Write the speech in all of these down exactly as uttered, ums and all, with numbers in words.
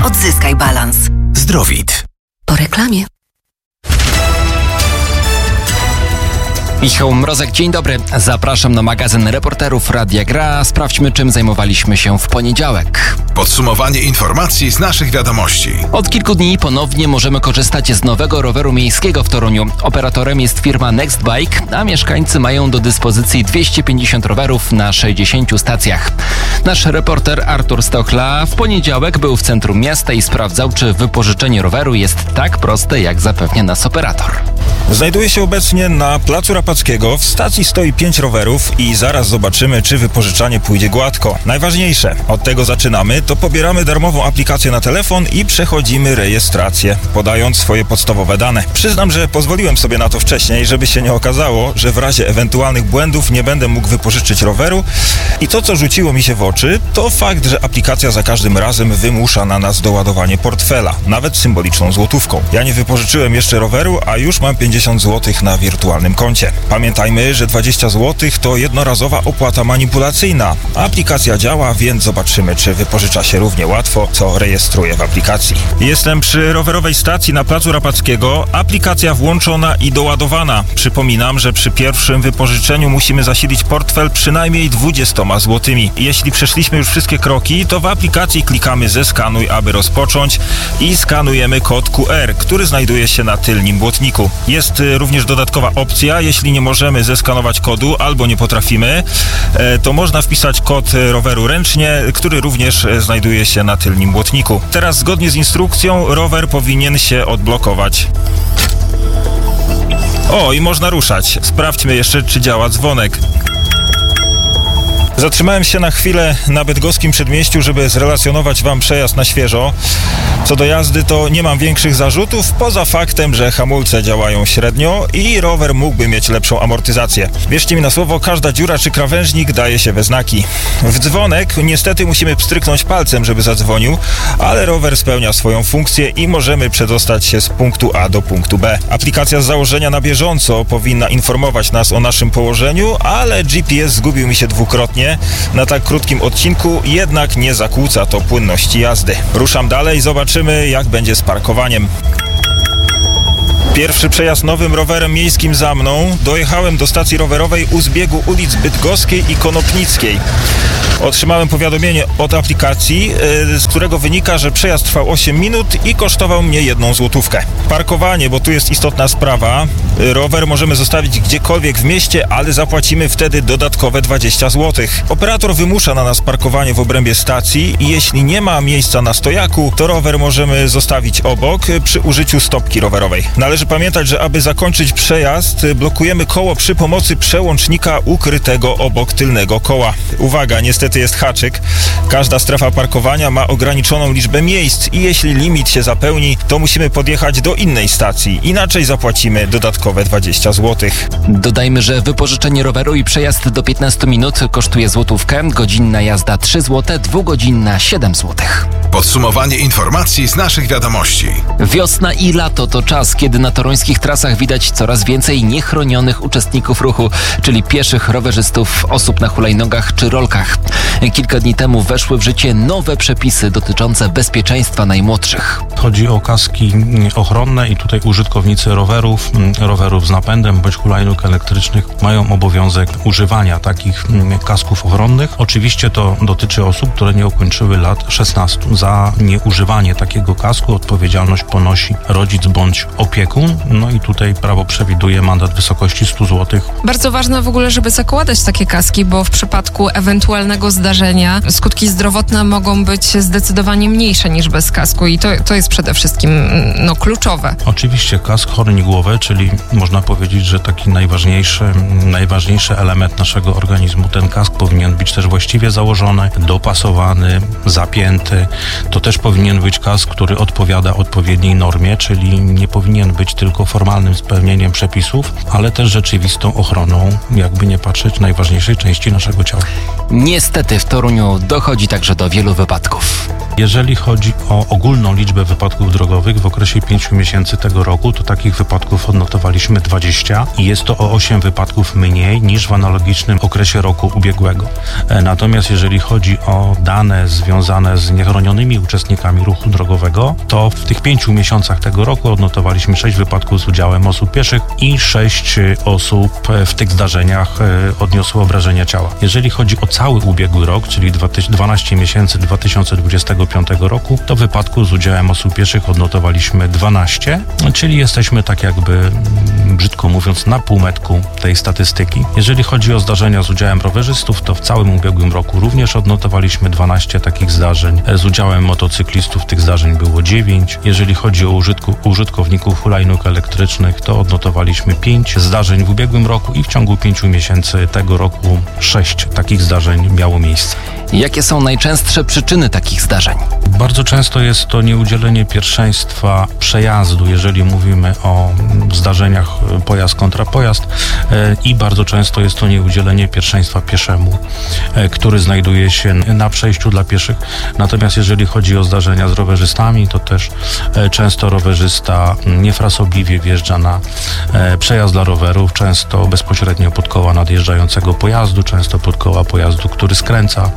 Odzyskaj balans. Zdrowit. Po reklamie. Michał Mrozek, dzień dobry. Zapraszam na magazyn reporterów Radia Gra. Sprawdźmy, czym zajmowaliśmy się w poniedziałek. Podsumowanie informacji z naszych wiadomości. Od kilku dni ponownie możemy korzystać z nowego roweru miejskiego w Toruniu. Operatorem jest firma Nextbike, a mieszkańcy mają do dyspozycji dwieście pięćdziesiąt rowerów na sześćdziesięciu stacjach. Nasz reporter Artur Stochla w poniedziałek był w centrum miasta i sprawdzał, czy wypożyczenie roweru jest tak proste, jak zapewnia nas operator. Znajduję się obecnie na placu Rapackiego. W stacji stoi pięć rowerów i zaraz zobaczymy, czy wypożyczanie pójdzie gładko. Najważniejsze, od tego zaczynamy, to pobieramy darmową aplikację na telefon i przechodzimy rejestrację, podając swoje podstawowe dane. Przyznam, że pozwoliłem sobie na to wcześniej, żeby się nie okazało, że w razie ewentualnych błędów nie będę mógł wypożyczyć roweru. I to, co rzuciło mi się w oczy, to fakt, że aplikacja za każdym razem wymusza na nas doładowanie portfela, nawet symboliczną złotówką. Ja nie wypożyczyłem jeszcze roweru, a już mam pięćdziesiąt złotych na wirtualnym koncie. Pamiętajmy, że dwadzieścia złotych to jednorazowa opłata manipulacyjna. Aplikacja działa, więc zobaczymy, czy wypożycza się równie łatwo, co rejestruję w aplikacji. Jestem przy rowerowej stacji na placu Rapackiego. Aplikacja włączona i doładowana. Przypominam, że przy pierwszym wypożyczeniu musimy zasilić portfel przynajmniej dwudziestoma złotymi. Jeśli przeszliśmy już wszystkie kroki, to w aplikacji klikamy zeskanuj, aby rozpocząć i skanujemy kod Q R, który znajduje się na tylnym błotniku. Jest również dodatkowa opcja, jeśli nie możemy zeskanować kodu albo nie potrafimy, to można wpisać kod roweru ręcznie, który również znajduje się na tylnym błotniku. Teraz zgodnie z instrukcją rower powinien się odblokować. O, i można ruszać. Sprawdźmy jeszcze, czy działa dzwonek. Zatrzymałem się na chwilę na bydgoskim przedmieściu, żeby zrelacjonować Wam przejazd na świeżo. Co do jazdy, to nie mam większych zarzutów, poza faktem, że hamulce działają średnio i rower mógłby mieć lepszą amortyzację. Wierzcie mi na słowo, każda dziura czy krawężnik daje się we znaki. W dzwonek niestety musimy pstryknąć palcem, żeby zadzwonił, ale rower spełnia swoją funkcję i możemy przedostać się z punktu A do punktu B. Aplikacja z założenia na bieżąco powinna informować nas o naszym położeniu, ale G P S zgubił mi się dwukrotnie na tak krótkim odcinku, jednak nie zakłóca to płynności jazdy. Ruszam dalej, zobaczymy, jak będzie z parkowaniem. Pierwszy przejazd nowym rowerem miejskim za mną. Dojechałem do stacji rowerowej u zbiegu ulic Bydgoskiej i Konopnickiej. Otrzymałem powiadomienie od aplikacji, z którego wynika, że przejazd trwał osiem minut i kosztował mnie jedną złotówkę. Parkowanie, bo tu jest istotna sprawa. Rower możemy zostawić gdziekolwiek w mieście, ale zapłacimy wtedy dodatkowe dwadzieścia złotych. Operator wymusza na nas parkowanie w obrębie stacji i jeśli nie ma miejsca na stojaku, to rower możemy zostawić obok przy użyciu stopki rowerowej. Należy pamiętać, że aby zakończyć przejazd, blokujemy koło przy pomocy przełącznika ukrytego obok tylnego koła. Uwaga, niestety jest haczyk. Każda strefa parkowania ma ograniczoną liczbę miejsc i jeśli limit się zapełni, to musimy podjechać do innej stacji. Inaczej zapłacimy dodatkowe dwadzieścia złotych. Dodajmy, że wypożyczenie roweru i przejazd do piętnastu minut kosztuje złotówkę, godzinna jazda trzy złote, dwugodzinna siedem złotych. Podsumowanie informacji z naszych wiadomości. Wiosna i lato to czas, kiedy na toruńskich trasach widać coraz więcej niechronionych uczestników ruchu, czyli pieszych, rowerzystów, osób na hulajnogach czy rolkach. Kilka dni temu weszły w życie nowe przepisy dotyczące bezpieczeństwa najmłodszych. Chodzi o kaski ochronne i tutaj użytkownicy rowerów, rowerów z napędem bądź hulajnóg elektrycznych mają obowiązek używania takich kasków ochronnych. Oczywiście to dotyczy osób, które nie ukończyły lat szesnastu. Za nieużywanie takiego kasku odpowiedzialność ponosi rodzic bądź opiekun. No i tutaj prawo przewiduje mandat w wysokości stu złotych. Bardzo ważne w ogóle, żeby zakładać takie kaski, bo w przypadku ewentualnego zdarzenia skutki zdrowotne mogą być zdecydowanie mniejsze niż bez kasku i to, to jest przede wszystkim no, kluczowe. Oczywiście kask chroni głowę, czyli można powiedzieć, że taki najważniejszy, najważniejszy element naszego organizmu. Ten kask powinien być też właściwie założony, dopasowany, zapięty. To też powinien być kask, który odpowiada odpowiedniej normie, czyli nie powinien być tylko formalnym spełnieniem przepisów, ale też rzeczywistą ochroną, jakby nie patrzeć, najważniejszej części naszego ciała. Niestety w Toruniu dochodzi także do wielu wypadków. Jeżeli chodzi o ogólną liczbę wypadków drogowych w okresie pięciu miesięcy tego roku, to takich wypadków odnotowaliśmy dwadzieścia i jest to o osiem wypadków mniej niż w analogicznym okresie roku ubiegłego. Natomiast jeżeli chodzi o dane związane z niechronionymi uczestnikami ruchu drogowego, to w tych pięciu miesiącach tego roku odnotowaliśmy sześć wypadków z udziałem osób pieszych i sześć osób w tych zdarzeniach odniosło obrażenia ciała. Jeżeli chodzi o cały ubiegły rok, czyli dwanaście miesięcy dwa tysiące dwudziestego piątego roku, to wypadków z udziałem osób pieszych odnotowaliśmy dwanaście, czyli jesteśmy tak jakby, brzydko mówiąc, na półmetku tej statystyki. Jeżeli chodzi o zdarzenia z udziałem rowerzystów, to w całym ubiegłym roku również odnotowaliśmy dwanaście takich zdarzeń. Z udziałem motocyklistów tych zdarzeń było dziewięć. Jeżeli chodzi o użytku, użytkowników hulajnóg elektrycznych, to odnotowaliśmy pięć zdarzeń w ubiegłym roku i w ciągu pięciu miesięcy tego roku sześć takich zdarzeń miało miejsce. Jakie są najczęstsze przyczyny takich zdarzeń? Bardzo często jest to nieudzielenie pierwszeństwa przejazdu, jeżeli mówimy o zdarzeniach pojazd kontra pojazd, i bardzo często jest to nieudzielenie pierwszeństwa pieszemu, który znajduje się na przejściu dla pieszych. Natomiast jeżeli chodzi o zdarzenia z rowerzystami, to też często rowerzysta niefrasobliwie wjeżdża na przejazd dla rowerów, często bezpośrednio pod koła nadjeżdżającego pojazdu, często pod koła pojazdu, który skręca,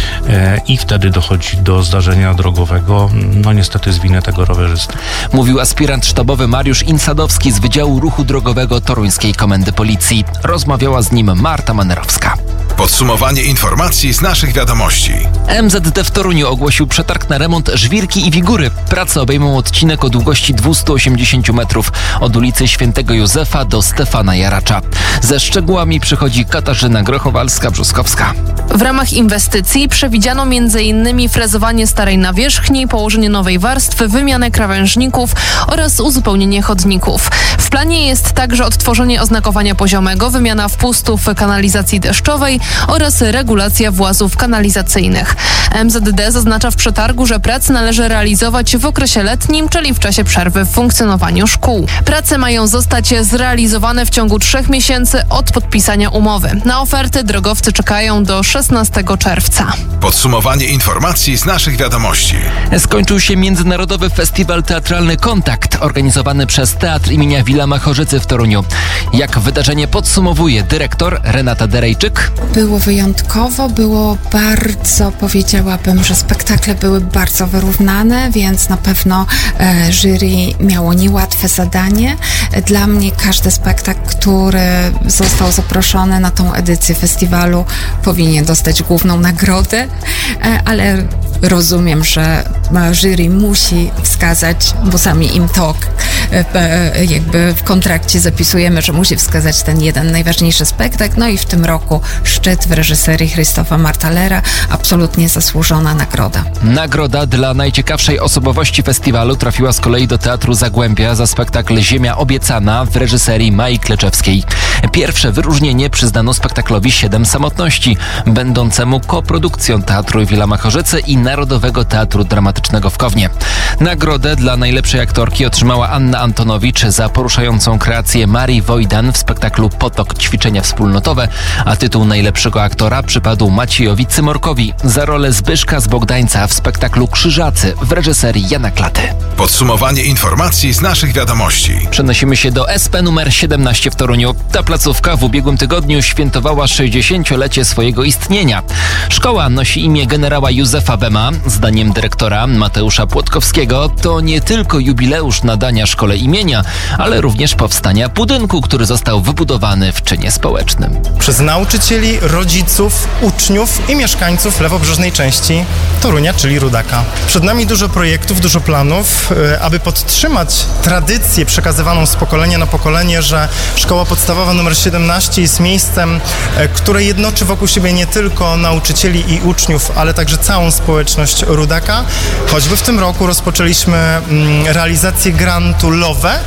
i wtedy dochodzi do zdarzenia drogowego, no niestety z winy tego rowerzysty. Mówił aspirant sztabowy Mariusz Insadowski z Wydziału Ruchu Drogowego Toruńskiej Komendy Policji. Rozmawiała z nim Marta Manerowska. Podsumowanie informacji z naszych wiadomości. M Z D w Toruniu ogłosił przetarg na remont Żwirki i Wigury. Prace obejmą odcinek o długości dwieście osiemdziesiąt metrów od ulicy Świętego Józefa do Stefana Jaracza. Ze szczegółami przychodzi Katarzyna Grochowalska-Brzuskowska. W ramach inwestycji przewidziano między innymi frezowanie starej nawierzchni, położenie nowej warstwy, wymianę krawężników oraz uzupełnienie chodników. W planie jest także odtworzenie oznakowania poziomego, wymiana wpustów kanalizacji deszczowej oraz regulacja włazów kanalizacyjnych. M Z D zaznacza w przetargu, że prace należy realizować w okresie letnim, czyli w czasie przerwy w funkcjonowaniu szkół. Prace mają zostać zrealizowane w ciągu trzech miesięcy od podpisania umowy. Na oferty drogowcy czekają do szesnastego czerwca. Podsumowanie informacji z naszych wiadomości. Skończył się Międzynarodowy Festiwal Teatralny Kontakt, organizowany przez Teatr imienia Wilama Chorzycy w Toruniu. Jak wydarzenie podsumowuje dyrektor Renata Derejczyk? Było wyjątkowo, było bardzo, powiedziałabym, że spektakle były bardzo wyrównane, więc na pewno e, jury miało niełatwe zadanie. Dla mnie każdy spektakl, który został zaproszony na tą edycję festiwalu, powinien dostać główną nagrodę, e, ale rozumiem, że jury musi wskazać, bo sami im to e, jakby w kontrakcie zapisujemy, że musi wskazać ten jeden najważniejszy spektakl. No i w tym roku szczyt w reżyserii Christopha Martalera, absolutnie zasłużona nagroda. Nagroda dla najciekawszej osobowości festiwalu trafiła z kolei do Teatru Zagłębia za spektakl Ziemia Obiecana w reżyserii Mai Kleczewskiej. Pierwsze wyróżnienie przyznano spektaklowi Siedem Samotności, będącemu koprodukcją Teatru Wilama Chorzycy i Narodowego Teatru Dramatycznego w Kownie. Nagrodę dla najlepszej aktorki otrzymała Anna Antonowicz za poruszającą kreację Marii Wojdan w spektaklu Potok Ćwiczenia Wspólnotowe, a tytuł najlepszego aktora przypadł Maciejowi Cymorkowi za rolę Zbyszka z Bogdańca w spektaklu Krzyżacy w reżyserii Jana Klaty. Podsumowanie informacji z naszych wiadomości. Przenosimy się do S P numer siedemnaście w Toruniu. Ta placówka w ubiegłym tygodniu świętowała sześćdziesięciolecie swojego istnienia. Szkoła nosi imię generała Józefa Bema. Zdaniem dyrektora Mateusza Płotkowskiego to nie tylko jubileusz nadania szkole imienia, ale również powstania budynku, który został wybudowany w czynie społecznym. Przez nauczycieli, rodziców, uczniów i mieszkańców lewobrzeżnej części Torunia, czyli Rudaka. Przed nami dużo projektów, dużo planów, aby podtrzymać tradycję przekazywaną z pokolenia na pokolenie, że szkoła podstawowa numer siedemnaście jest miejscem, które jednoczy wokół siebie nie tylko nauczycieli i uczniów, ale także całą społeczność Rudaka. Choćby w tym roku rozpoczęliśmy realizację grantu LOWE,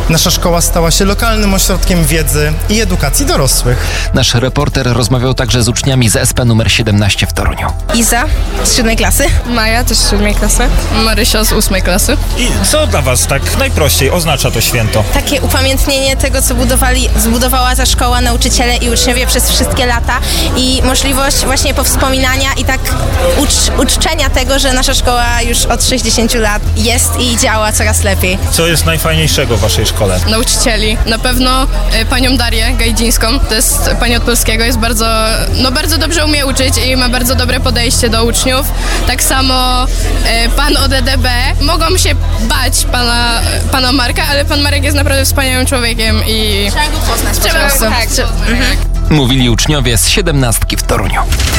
Nasza szkoła stała się lokalnym ośrodkiem wiedzy i edukacji dorosłych. Nasz reporter rozmawiał także z uczniami z S P numer siedemnaście w Toruniu. Iza z siódmej klasy. Maja też z siódmej klasy. Marysia z ósmej klasy. I co dla was tak najprościej oznacza to święto? Takie upamiętnienie tego, co budowali, zbudowała ta szkoła, nauczyciele i uczniowie przez wszystkie lata i możliwość właśnie powspominania i tak ucz, uczczenia tego, że nasza szkoła już od sześćdziesięciu lat jest i działa coraz lepiej. Co jest najfajniejszego w waszej szkole? Nauczycieli. Na pewno y, panią Darię Gajdzińską, to jest pani od polskiego, jest bardzo, no bardzo dobrze umie uczyć i ma bardzo dobre podejście do uczniów. Tak samo y, pan od E D B. Mogą się bać pana, pana Marka, ale pan Marek jest naprawdę wspaniałym człowiekiem i Trzeba go poznać. Trzeba go, tak, Mhm. Mówili uczniowie z siedemnastki w Toruniu.